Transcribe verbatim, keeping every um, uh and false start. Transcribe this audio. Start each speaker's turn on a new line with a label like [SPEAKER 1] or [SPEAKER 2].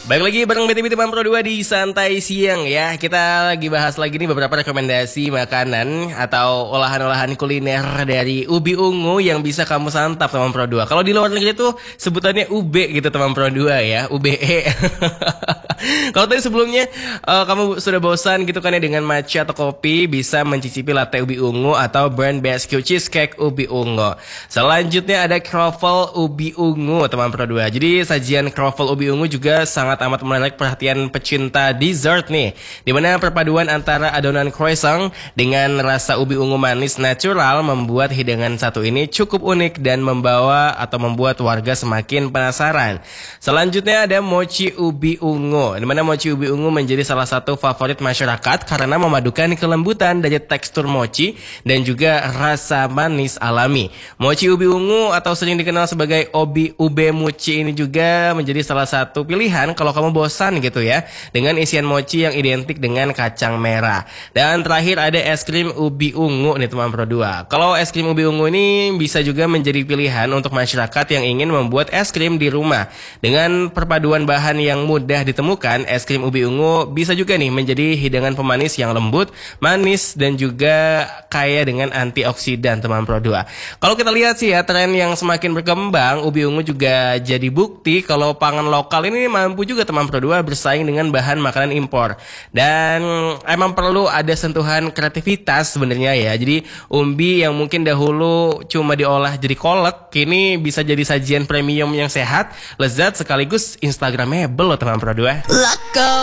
[SPEAKER 1] Baik lagi bareng B T B Teman Pro dua di Santai Siang ya. Kita lagi bahas lagi nih beberapa rekomendasi makanan atau olahan-olahan kuliner dari ubi ungu yang bisa kamu santap Teman Pro dua. Kalau di luar negeri tuh sebutannya ube gitu Teman Pro dua ya, U B E. Kalau tadi sebelumnya uh, kamu sudah bosan gitu kan ya dengan matcha atau kopi, bisa mencicipi latte ubi ungu atau burnt biscuit cheesecake ubi ungu. Selanjutnya ada croffle ubi ungu Teman Pro dua. Jadi sajian croffle ubi ungu juga sangat amat menarik perhatian pecinta dessert nih, dimana perpaduan antara adonan croissant dengan rasa ubi ungu manis natural membuat hidangan satu ini cukup unik dan membawa atau membuat warga semakin penasaran. Selanjutnya ada mochi ubi ungu, dimana mochi ubi ungu menjadi salah satu favorit masyarakat karena memadukan kelembutan dari tekstur mochi dan juga rasa manis alami. Mochi ubi ungu atau sering dikenal sebagai obi ube mochi ini juga menjadi salah satu pilihan kalau kamu bosan gitu ya dengan isian mochi yang identik dengan kacang merah. Dan terakhir ada es krim ubi ungu nih Teman Pro dua. Kalau es krim ubi ungu ini bisa juga menjadi pilihan untuk masyarakat yang ingin membuat es krim di rumah. Dengan perpaduan bahan yang mudah ditemukan, es krim ubi ungu bisa juga nih menjadi hidangan pemanis yang lembut, manis dan juga kaya dengan antioksidan Teman Pro dua. Kalau kita lihat sih ya, tren yang semakin berkembang, ubi ungu juga jadi bukti kalau pangan lokal ini mampu juga Teman Pro dua bersaing dengan bahan makanan impor. Dan emang perlu ada sentuhan kreativitas sebenarnya ya. Jadi umbi yang mungkin dahulu cuma diolah jadi kolak, kini bisa jadi sajian premium yang sehat, lezat sekaligus instagramable loh Teman Pro dua.